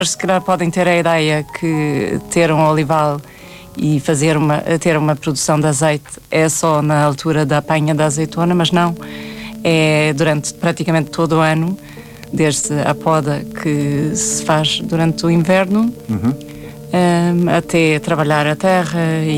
Se calhar podem ter a ideia que ter um olival e ter uma produção de azeite é só na altura da apanha da azeitona, mas não. É durante praticamente todo o ano, desde a poda que se faz durante o inverno, até trabalhar a terra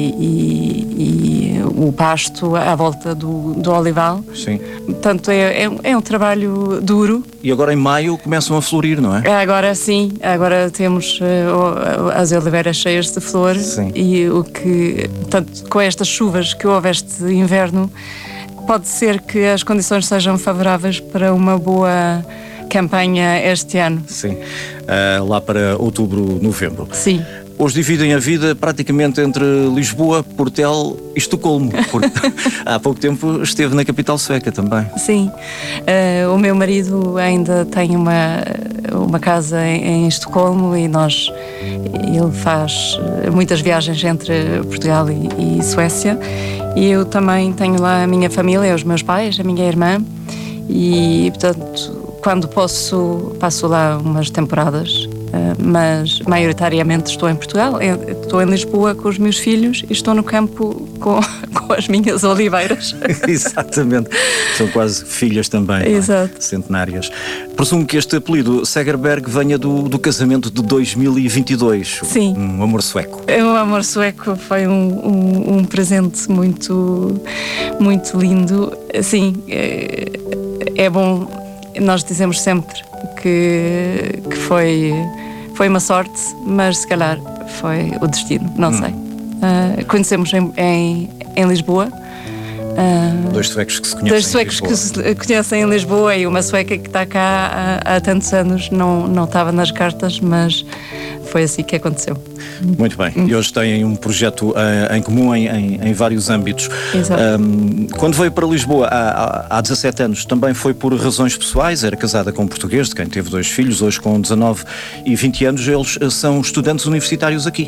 e o pasto à volta do olival. Sim. Portanto, é um trabalho duro. E agora em maio começam a florir, não é? Agora sim, agora temos as oliveiras cheias de flor. Sim. E portanto, com estas chuvas que houve este inverno, pode ser que as condições sejam favoráveis para uma boa campanha este ano. Sim, lá para outubro, novembro. Sim. Hoje dividem a vida praticamente entre Lisboa, Portel e Estocolmo, porque há pouco tempo esteve na capital sueca também. Sim, o meu marido ainda tem uma casa em Estocolmo e ele faz muitas viagens entre Portugal e Suécia, e eu também tenho lá a minha família, os meus pais, a minha irmã, e portanto quando posso passo lá umas temporadas. Mas maioritariamente estou em Portugal, estou em Lisboa com os meus filhos e estou no campo com as minhas oliveiras. Exatamente, são quase filhas também. Exato. Centenárias. Presumo que este apelido Segerberg venha do casamento de 2022. Sim. Um amor sueco. O amor sueco foi um presente muito, muito lindo. Sim, é bom, nós dizemos sempre que foi uma sorte, mas se calhar foi o destino, não sei. Conhecemos em Lisboa. Dois suecos que se conhecem. Dois suecos que se conhecem em Lisboa, e uma sueca que está cá há tantos anos, não estava nas cartas, mas foi assim que aconteceu. Muito bem. E hoje têm um projeto em comum em vários âmbitos. Exato. Quando veio para Lisboa há 17 anos, também foi por razões pessoais, era casada com um português, de quem teve 2 filhos, hoje com 19 e 20 anos. Eles são estudantes universitários aqui.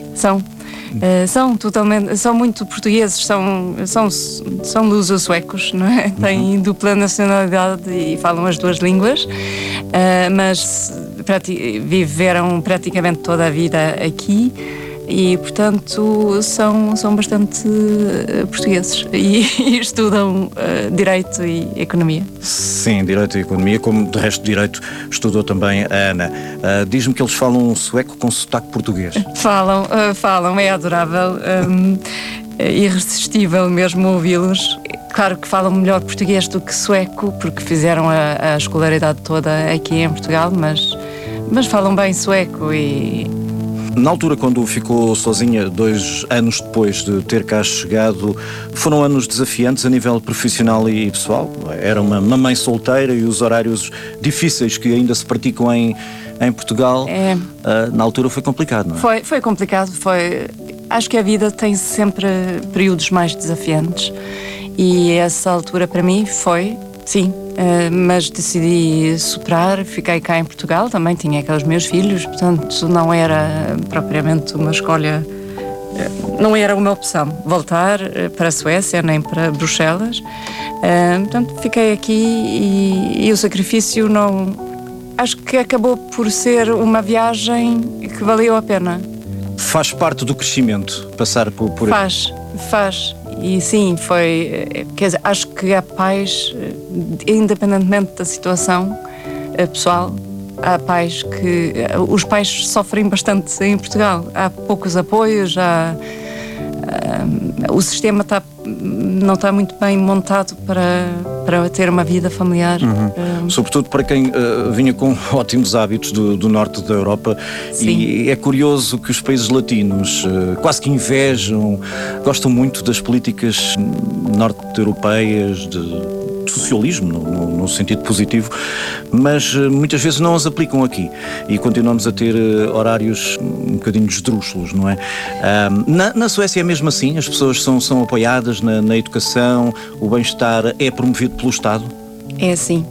São muito portugueses, são luso-suecos, não é? Têm dupla nacionalidade e falam as 2 línguas, mas viveram praticamente toda a vida aqui e, portanto, são bastante portugueses e estudam Direito e Economia. Sim, Direito e Economia, como de resto Direito estudou também a Ana. Diz-me que eles falam sueco com sotaque português. Falam, é adorável, irresistível mesmo ouvi-los. Claro que falam melhor português do que sueco, porque fizeram a escolaridade toda aqui em Portugal, mas falam bem sueco. E na altura, quando ficou sozinha, 2 anos depois de ter cá chegado, foram anos desafiantes a nível profissional e pessoal? Era uma mãe solteira e os horários difíceis que ainda se praticam em Portugal, na altura foi complicado, não é? Foi complicado, acho que a vida tem sempre períodos mais desafiantes e essa altura para mim foi, sim. Mas decidi superar, fiquei cá em Portugal, também tinha aqueles meus filhos, portanto não era propriamente uma escolha, não era uma opção voltar para a Suécia nem para Bruxelas, portanto fiquei aqui e o sacrifício acho que acabou por ser uma viagem que valeu a pena. Faz parte do crescimento passar por Faz. E sim, quer dizer, acho que há pais, independentemente da situação pessoal, há pais os pais sofrem bastante em Portugal. Há poucos apoios, o sistema não está muito bem montado para ter uma vida familiar. Sobretudo para quem vinha com ótimos hábitos do norte da Europa. Sim. E é curioso que os países latinos quase que invejam, gostam muito das políticas norte-europeias, de socialismo, no sentido positivo, mas muitas vezes não as aplicam aqui e continuamos a ter horários um bocadinho esdrúxulos, não é? Na Suécia é mesmo assim? As pessoas são apoiadas na educação, o bem-estar é promovido pelo Estado? É assim.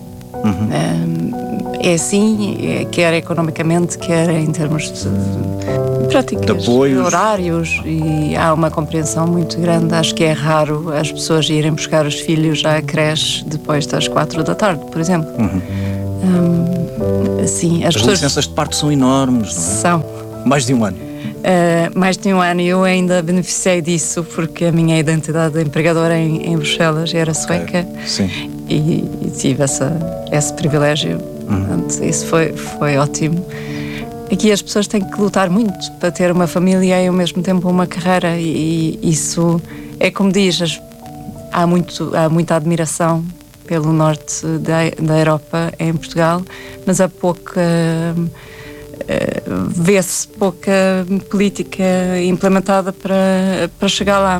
É assim, quer economicamente, quer em termos de práticas, de apoios, horários, e há uma compreensão muito grande. Acho que é raro as pessoas irem buscar os filhos à creche depois das 4 da tarde, por exemplo. Sim, as licenças de parto são enormes, não é? São. Mais de um ano. Mais de um ano, e eu ainda beneficiei disso porque a minha identidade de empregadora em Bruxelas era sueca. Sim. E tive esse privilégio. Portanto, isso foi ótimo. Aqui as pessoas têm que lutar muito para ter uma família e ao mesmo tempo uma carreira, e isso é como diz, há muita admiração pelo norte da Europa em Portugal, mas há vê-se pouca política implementada para chegar lá.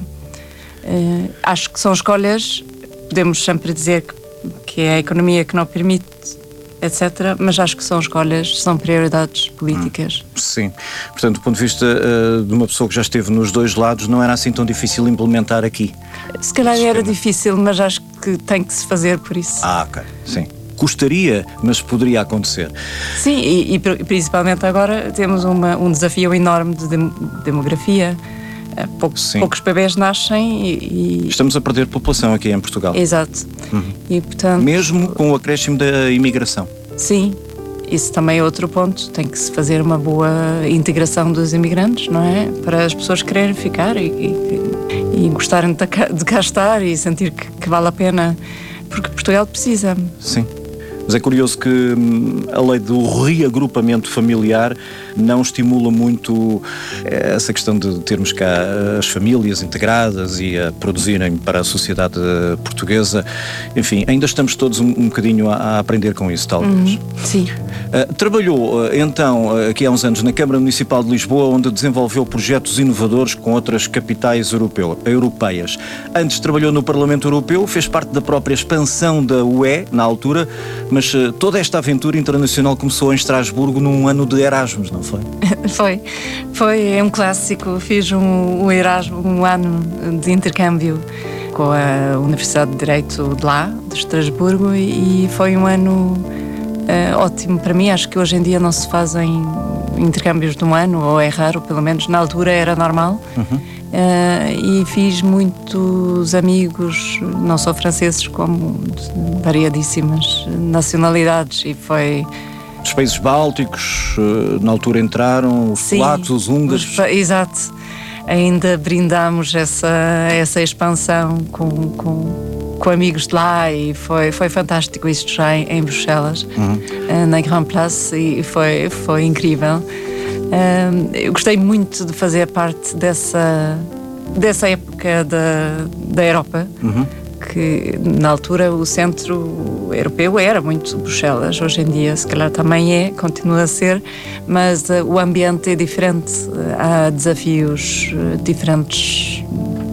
Acho que são escolhas, podemos sempre dizer que é a economia que não permite, etc., mas acho que são escolhas, são prioridades políticas. Sim. Portanto, do ponto de vista de uma pessoa que já esteve nos dois lados, não era assim tão difícil implementar aqui? Se calhar era difícil, mas acho que tem que se fazer por isso. Ok. Sim. Custaria, mas poderia acontecer. Sim, e principalmente agora temos um desafio enorme de demografia. Poucos bebés nascem e... Estamos a perder população aqui em Portugal. Exato. E, portanto, mesmo com o acréscimo da imigração. Cá isso também é outro ponto. Tem que se fazer uma boa integração dos imigrantes, não é? Para as pessoas quererem ficar e gostarem de cá estar e sentir que vale a pena, porque Portugal precisa. Sim. Mas é curioso que a lei do reagrupamento familiar não estimula muito essa questão de termos cá as famílias integradas e a produzirem para a sociedade portuguesa. Enfim, ainda estamos todos um bocadinho a aprender com isso, talvez. Sim. Trabalhou, então, aqui há uns anos na Câmara Municipal de Lisboa, onde desenvolveu projetos inovadores com outras capitais europeias. Antes trabalhou no Parlamento Europeu, fez parte da própria expansão da UE, na altura, mas toda esta aventura internacional começou em Estrasburgo num ano de Erasmus, não foi? Foi um clássico. Fiz um Erasmus, um ano de intercâmbio com a Universidade de Direito de lá, de Estrasburgo, e foi um ano ótimo para mim. Acho que hoje em dia não se fazem intercâmbios de um ano, ou é raro, pelo menos na altura era normal. E fiz muitos amigos, não só franceses, como de variadíssimas nacionalidades, e foi... Os países bálticos, na altura entraram, os polacos, os húngaros. Exato. Ainda brindámos essa expansão com amigos de lá, e foi fantástico, isto já em Bruxelas, na Grand Place, e foi incrível. Eu gostei muito de fazer parte dessa época da Europa, que na altura o centro europeu era muito Bruxelas. Hoje em dia se calhar também continua a ser, mas o ambiente é diferente, há desafios diferentes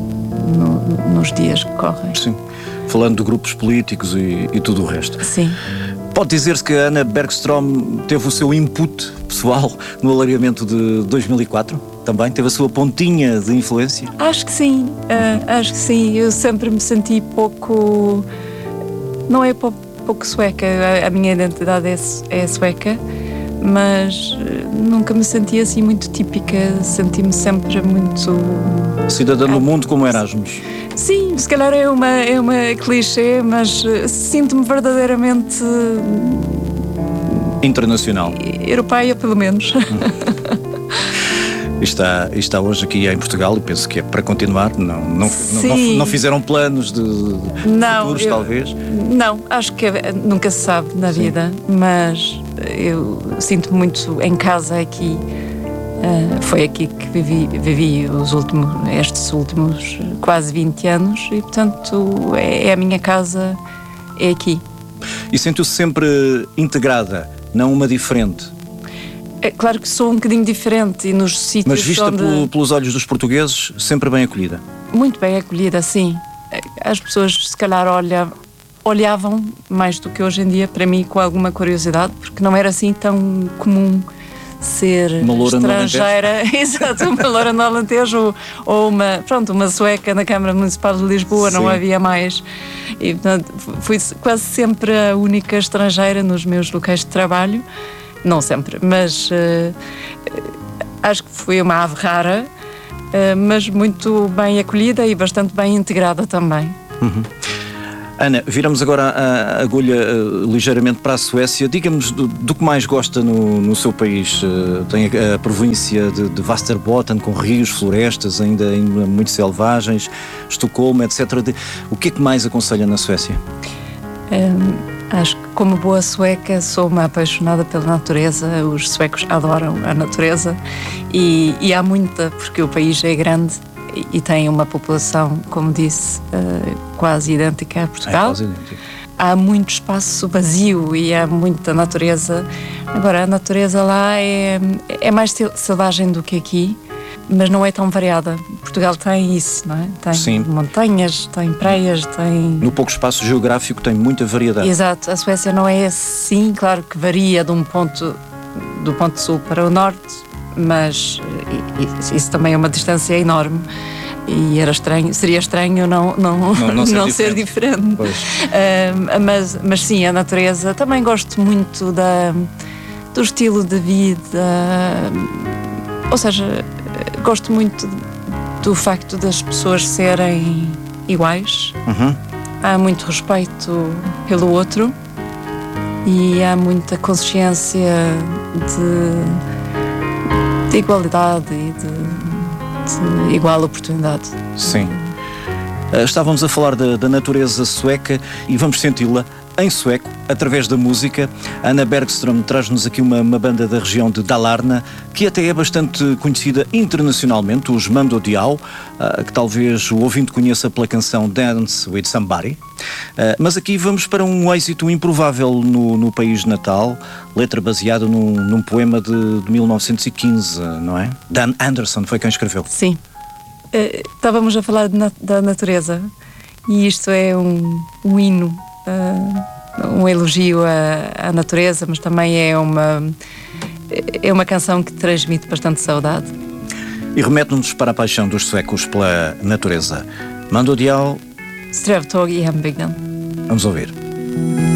nos dias que correm. Sim, falando de grupos políticos e tudo o resto. Sim. Pode dizer-se que a Anna Bergström teve o seu input pessoal no alargamento de 2004? Também teve a sua pontinha de influência? Acho que sim, Eu sempre me senti pouco... Não é pouco sueca, a minha identidade é sueca, mas nunca me senti assim muito típica. Senti-me sempre muito... Cidadã do mundo como Erasmus. Sim, se calhar é uma clichê, mas sinto-me verdadeiramente... internacional. Europeia, pelo menos. Está hoje aqui em Portugal, e penso que é para continuar. Não fizeram planos de futuros, talvez? Não, acho que nunca se sabe na vida, mas eu sinto-me muito em casa aqui. Foi aqui que vivi estes últimos quase 20 anos, e portanto é a minha casa, é aqui. E sentiu-se sempre integrada, não uma diferente? É claro que sou um bocadinho diferente, e nos sítios... Mas vista pelos olhos dos portugueses, sempre bem acolhida? Muito bem acolhida, sim. As pessoas se calhar olhavam mais do que hoje em dia para mim com alguma curiosidade, porque não era assim tão comum ser uma loura estrangeira. Exato, uma loura no Alentejo, ou uma sueca na Câmara Municipal de Lisboa. Sim. Não havia mais. E, portanto, fui quase sempre a única estrangeira nos meus locais de trabalho. Não sempre, mas acho que fui uma ave rara, mas muito bem acolhida e bastante bem integrada também. Ana, viramos agora a agulha ligeiramente para a Suécia. Diga-nos do que mais gosta no seu país. Tem a província de Västerbotten, com rios, florestas, ainda muito selvagens, Estocolmo, etc. O que é que mais aconselha na Suécia? Acho que, como boa sueca, sou uma apaixonada pela natureza. Os suecos adoram a natureza e há muita, porque o país é grande e tem uma população, como disse, quase idêntica a Portugal. Quase idêntica. Há muito espaço vazio e há muita natureza. Agora, a natureza lá é mais selvagem do que aqui, mas não é tão variada. Portugal tem isso, não é? Tem Sim. montanhas, tem praias, tem... No pouco espaço geográfico tem muita variedade. Exato. A Suécia não é assim, claro que varia do ponto sul para o norte, mas isso também é uma distância enorme. E seria estranho não ser diferente. Mas sim, a natureza. Também gosto muito do estilo de vida, ou seja, gosto muito do facto das pessoas serem iguais. Uhum. Há muito respeito pelo outro e há muita consciência de igualdade e de igual oportunidade. Sim. Estávamos a falar da natureza sueca e vamos senti-la em sueco, através da música. Anna Bergström traz-nos aqui uma banda da região de Dalarna, que até é bastante conhecida internacionalmente, os Mando Diao, que talvez o ouvinte conheça pela canção Dance with Somebody. Mas aqui vamos para um êxito improvável no país natal, letra baseada num poema de 1915, não é? Dan Anderson foi quem escreveu. Sim. Estávamos a falar da natureza e isto é um hino, um elogio à natureza, mas também é uma canção que transmite bastante saudade. E remete-nos para a paixão dos suecos pela natureza. Mando Diao. Strövtåg i hembygden. Vamos ouvir.